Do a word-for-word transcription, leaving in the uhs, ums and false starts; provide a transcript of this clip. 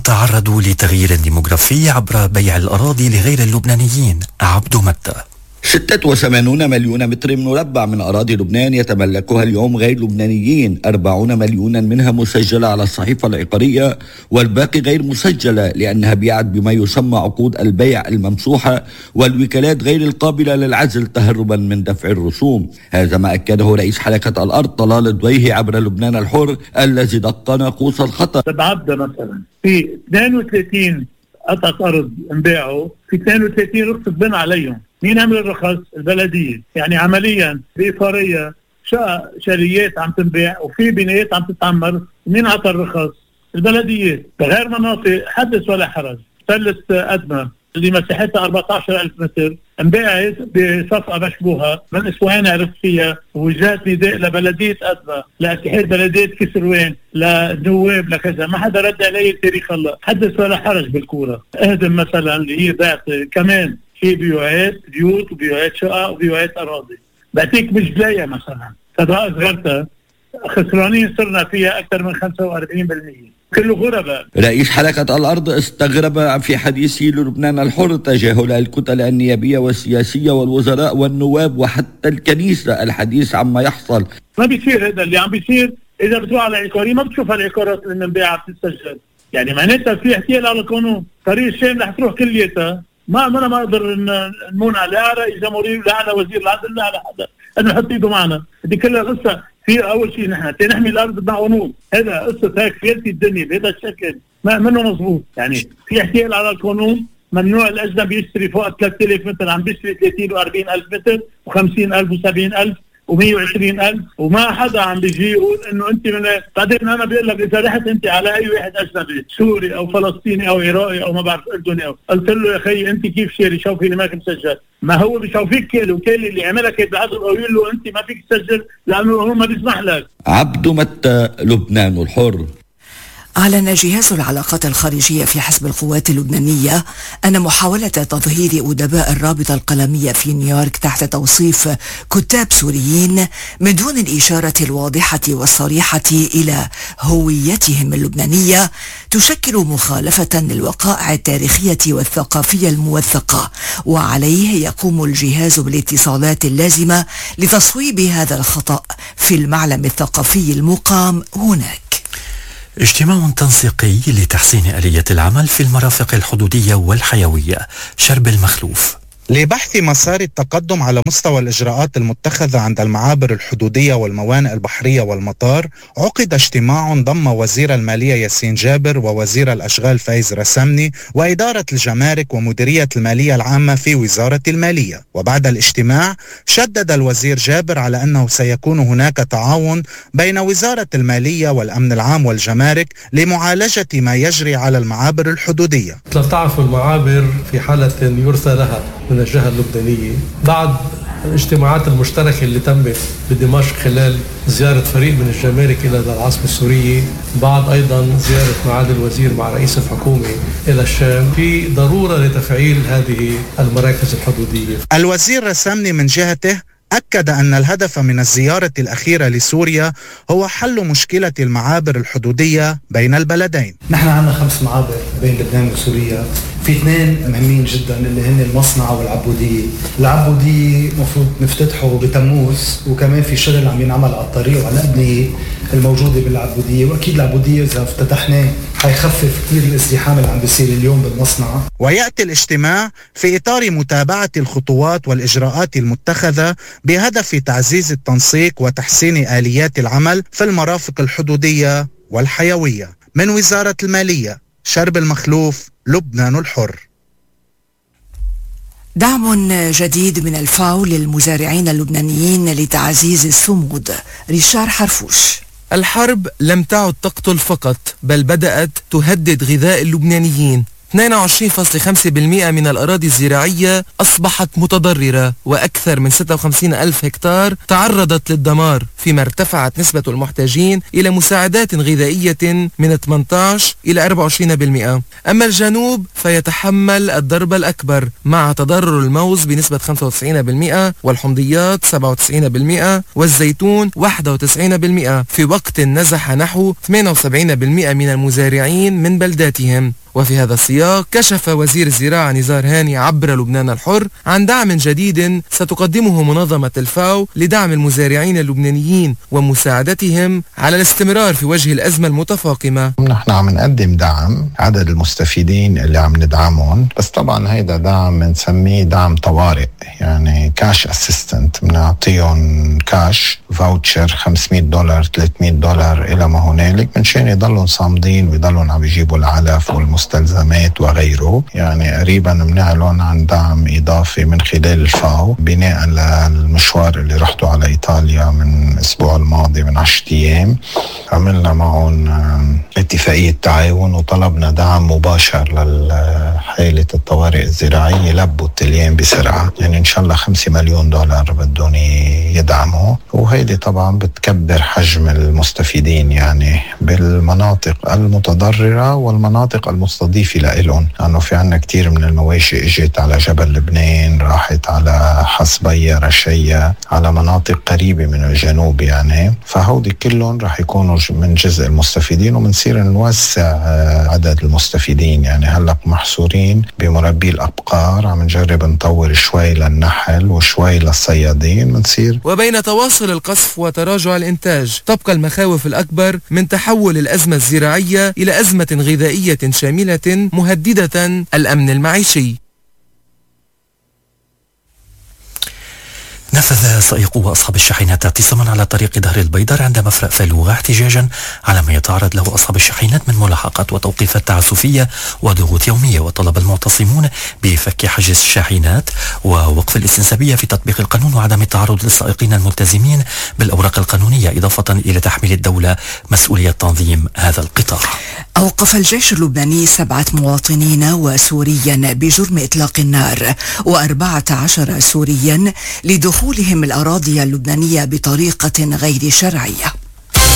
تتعرض لتغيير ديموغرافي عبر بيع الأراضي لغير اللبنانيين. عبد متى. ستة وثمانين مليون متر مربع من أراضي لبنان يتملكها اليوم غير لبنانيين، أربعين مليونا منها مسجلة على الصحيفة العقارية والباقي غير مسجلة لأنها بيعت بما يسمى عقود البيع الممسوحة والوكالات غير القابلة للعزل تهربا من دفع الرسوم. هذا ما أكده رئيس حلقة الأرض طلال الدويهي عبر لبنان الحر الذي دق ناقوس الخطر. بعبده مثلا في اثنين وثلاثين قطعة أرض انباعوا، في اثنين وثلاثين رخصة بنى عليهم. مين عمل الرخص؟ البلدية. يعني عمليا بإفارية شقق شاليات عم تنباع وفي بنايات عم تتعمر، مين عطى الرخص؟ البلدية. بغير مناطق حدث ولا حرج. ثلث أدمى اللي مساحتها أربعة عشر ألف متر انباعت بصفقة مشبوهة من أسبوعين عرفت فيها، وجات نداء لبلدية أدمى، لاتحاد بلدية كسروان، لنواب، لكذا، ما حدا رد علي التاريخ. الله حدث ولا حرج بالكورة. اهدم مثلا اللي هي ذات كمان في بيوعات بيوت وبيوعات شقق وبيوعات أراضي. بعطيك بجلاية مثلا فضاء صغرتها خسرانين صرنا فيها أكثر من خمسة وأربعين بالمئة. كله غرباء. رئيس حلقة الأرض استغرب في حديثه للبنان الحر تجاهل الكتل النيابية والسياسية والوزراء والنواب وحتى الكنيسة الحديث عما يحصل. ما بيصير هذا اللي عم بيصير. إذا بتروح على العقاري ما بتشوف العقارات اللي منباعة بتتسجل، يعني معناتها في احتيال على القانون. طريق الشام رح تروح كليتها. ما ما ما اقدر نمنع لا على رئيس جمهورية لا على وزير العدل لا على حدا انه يحط ايده معنا. دي كلها قصه. في اول شيء نحن نحمي الارض بقانون، هذا قصه هيك خيرتي الدنيا بهذا الشكل ما منه مضبوط. يعني في احتيال على القانون. ممنوع الاجنبي يشتري فوق ثلاثة آلاف متر، عم بيشتري ثلاثين وأربعين ألف متر وخمسين ألف وسبعين ألف ومية وعشرين ألف، وما حدا عم بيجي يقول انه انت من. بعدين انا بقول لك اذا رحت انت على اي واحد اجنبي سوري او فلسطيني او عراقي او ما بعرف اردني او قلت له يا اخي انت كيف شاري شوفي لي ماك مسجل، ما هو بيشوفيك كيلو وكيلي اللي عملك بالعدل ويقول له انت ما فيك تسجل لانه هو ما بيسمح لك. عبد متى، لبنان الحر. أعلن جهاز العلاقات الخارجية في حزب القوات اللبنانية أن محاولة تظهير أدباء الرابطة القلمية في نيويورك تحت توصيف كتاب سوريين من دون الإشارة الواضحة والصريحة إلى هويتهم اللبنانية تشكل مخالفة للوقائع التاريخية والثقافية الموثقة، وعليه يقوم الجهاز بالاتصالات اللازمة لتصويب هذا الخطأ في المعلم الثقافي المقام هناك. اجتماع تنسيقي لتحسين آلية العمل في المرافق الحدودية والحيوية. شرب المخلوف. لبحث مسار التقدم على مستوى الإجراءات المتخذة عند المعابر الحدودية والموانئ البحرية والمطار، عقد اجتماع ضم وزير المالية ياسين جابر ووزير الأشغال فايز رسامني وإدارة الجمارك ومديرية المالية العامة في وزارة المالية. وبعد الاجتماع شدد الوزير جابر على أنه سيكون هناك تعاون بين وزارة المالية والأمن العام والجمارك لمعالجة ما يجري على المعابر الحدودية. تعرف المعابر في حالة يرثى لها من الجهة اللبنانية بعد الاجتماعات المشتركة اللي تمت بدمشق خلال زيارة فريق من الجمارك إلى العاصمة السورية، بعد أيضا زيارة معالي الوزير مع رئيس الحكومة إلى الشام، في ضرورة لتفعيل هذه المراكز الحدودية. الوزير رسامني من جهته أكد أن الهدف من الزيارة الأخيرة لسوريا هو حل مشكلة المعابر الحدودية بين البلدين. نحن عندنا خمس معابر بين لبنان وسوريا، في اثنين مهمين جدا اللي هن المصنعة والعبودية. العبودية مفروض نفتتحه بتموز، وكمان في شغل عم ينعمل على الطريق وعلى الأبنية الموجودة بالعبودية، وأكيد العبودية إذا افتتحناه حيخفف كثير الازدحام اللي عم بيصير اليوم بالمصنعة. ويأتي الاجتماع في إطار متابعة الخطوات والإجراءات المتخذة بهدف تعزيز التنسيق وتحسين آليات العمل في المرافق الحدودية والحيوية. من وزارة المالية، شرب المخلوف، لبنان الحر. دعم جديد من الفاو للمزارعين اللبنانيين لتعزيز الصمود. ريشار حرفوش. الحرب لم تعد تقتل فقط، بل بدأت تهدد غذاء اللبنانيين. اثنين وعشرين فاصلة خمسة بالمئة من الأراضي الزراعية أصبحت متضررة، وأكثر من ستة وخمسين ألف هكتار تعرضت للدمار، فيما ارتفعت نسبة المحتاجين إلى مساعدات غذائية من ثمانية عشر إلى أربعة وعشرين بالمئة. أما الجنوب فيتحمل الضرب الأكبر، مع تضرر الموز بنسبة خمسة وتسعين بالمئة والحمضيات سبعة وتسعين بالمئة والزيتون واحد وتسعين بالمئة، في وقت نزح نحو ثمانية وسبعين بالمئة من المزارعين من بلداتهم. وفي هذا السياق كشف وزير الزراعة نزار هاني عبر لبنان الحر عن دعم جديد ستقدمه منظمة الفاو لدعم المزارعين اللبنانيين ومساعدتهم على الاستمرار في وجه الأزمة المتفاقمة. نحن عم نقدم دعم عدد المستفيدين اللي عم ندعمهم، بس طبعا هيدا دعم بنسميه دعم طوارئ، يعني كاش اسيستنت، بنعطيهم كاش فاوتشر خمسمية دولار ثلاثمية دولار إلى ما هنالك، منشان يضلوا صامدين ويضلوا عم يجيبوا العلف والمستلزمات وغيره. يعني قريبا بنعلن عن دعم إضافي من خلال الفاو بناء للمشوار اللي رحتوا على إيطاليا من الأسبوع الماضي من عشرة أيام. عملنا معهم اتفاقية تعاون وطلبنا دعم مباشر لحالة الطوارئ الزراعية لبوا التليان بسرعة، يعني إن شاء الله خمسة مليون دولار بدهم يدعموا، وهيدي طبعا بتكبر حجم المستفيدين يعني بالمناطق المتضررة والمناطق المستضيفة لإلهم، لأنه في عنا كتير من المواشي اجت على جبل لبنان، راحت على حصبية رشية، على مناطق قريبة من الجنوب يعني، فهودي كلهم رح يكونوا من جزء المستفيدين، ومنصير نوسع عدد المستفيدين. يعني هلأ محصورين بمربي الأبقار، عم نجرب نطور شوي للنحل وشوي للصيادين منصير. وبين تواصل القصف وتراجع الإنتاج تبقى المخاوف الأكبر من تحول الأزمة الزراعية إلى أزمة غذائية شاملة مهددة الأمن المعيشي. نفذ سائقو أصحاب الشاحنات اعتصاما على طريق دهر البيضاء عند مفرق فلوغة احتجاجا على ما يتعرض له أصحاب الشاحنات من ملاحقات وتوقيفات تعسفية وضغوط يومية. وطلب المعتصمون بفك حجز الشاحنات ووقف الاستنسابية في تطبيق القانون وعدم التعرض للسائقين الملتزمين بالأوراق القانونية، إضافة إلى تحميل الدولة مسؤولية تنظيم هذا القطاع. أوقف الجيش اللبناني سبعة مواطنين وسوريا بجرم إطلاق النار وأربعة عشر سوريا لدخولهم الأراضي اللبنانية بطريقة غير شرعية.